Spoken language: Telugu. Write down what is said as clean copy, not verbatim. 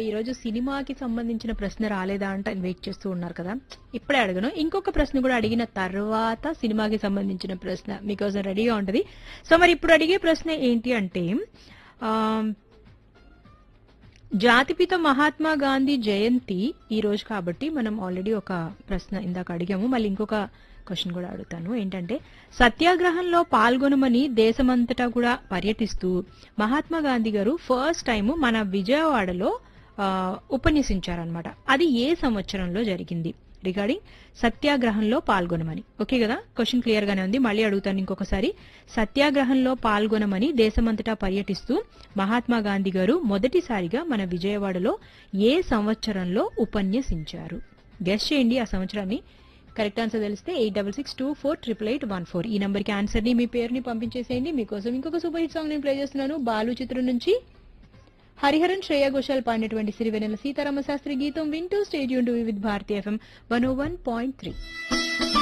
ఈ రోజు సినిమాకి సంబంధించిన ప్రశ్న రాలేదా అంటే వెయిట్ చేస్తూ ఉన్నారు కదా. ఇప్పుడే అడగను, ఇంకొక ప్రశ్న కూడా అడిగిన తర్వాత సినిమాకి సంబంధించిన ప్రశ్న మీకోసం రెడీగా ఉంటది. సో మరి ఇప్పుడు అడిగే ప్రశ్న ఏంటి అంటే, ఆ, జాతిపిత మహాత్మా గాంధీ జయంతి ఈ రోజు కాబట్టి మనం ఆల్రెడీ ఒక ప్రశ్న ఇందాక అడిగాము, మళ్ళీ ఇంకొక క్వశ్చన్ కూడా అడుగుతాను. ఏంటంటే, సత్యాగ్రహంలో పాల్గొనమని దేశమంతటా కూడా పర్యటిస్తూ మహాత్మా గాంధీ గారు ఫస్ట్ టైం మన విజయవాడలో ఉపన్యసించారనమాట. అది ఏ సంవత్సరంలో జరిగింది? రిగార్డింగ్ సత్యాగ్రహంలో పాల్గొనమని. ఓకే కదా, క్వశ్చన్ క్లియర్ గానే ఉంది. మళ్ళీ అడుగుతాను ఇంకొకసారి. సత్యాగ్రహంలో పాల్గొనమని దేశమంతటా పర్యటిస్తూ మహాత్మా గాంధీ గారు మొదటిసారిగా మన విజయవాడలో ఏ సంవత్సరంలో ఉపన్యసించారు? గెస్ చేయండి ఆ సంవత్సరాన్ని. కరెక్ట్ ఆన్సర్ తెలిస్తే 8662488814 ఈ నంబర్ కి ఆన్సర్ ని, మీ పేరుని పంపించేసేయండి. మీకోసం ఇంకొక సూపర్ హిట్ సాంగ్ నేను ప్లే చేస్తున్నాను. బాలు చిత్రం నుంచి హరిహరన్ శ్రేయా ఘోషాల్ పాడినటువంటి సిరివెన్నెల సీతారామ శాస్త్రి గీతం వింటూ stadium to with Bharati FM 101.3.